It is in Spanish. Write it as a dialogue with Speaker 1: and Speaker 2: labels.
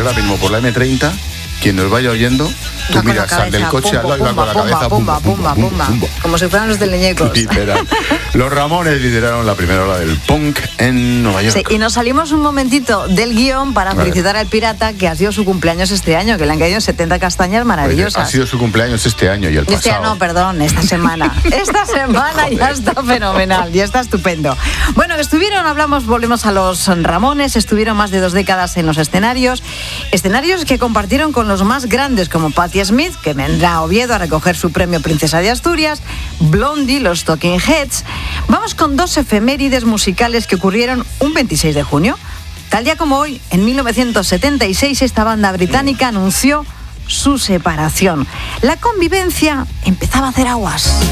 Speaker 1: ahora mismo por la M30, quien nos vaya oyendo, tú miras, sal del coche al lado y va con la cabeza
Speaker 2: pumba, como si fueran los de Leñecos.
Speaker 1: Literal. Los Ramones lideraron la primera ola del punk en Nueva York.
Speaker 2: Sí, y nos salimos un momentito del guión para felicitar al pirata, que ha sido su cumpleaños este año, que le han caído 70 castañas maravillosas.
Speaker 1: Pues ha sido su cumpleaños este año y el pasado.
Speaker 2: Esta semana. Esta semana ya está fenomenal, ya está estupendo. Bueno, volvemos a los Ramones, estuvieron más de 2 décadas en los escenarios que compartieron con los más grandes como Patti Smith, que vendrá a Oviedo a recoger su premio Princesa de Asturias, Blondie, los Talking Heads. Vamos con 2 efemérides musicales que ocurrieron un 26 de junio. Tal día como hoy, en 1976, esta banda británica anunció su separación. La convivencia empezaba a hacer aguas.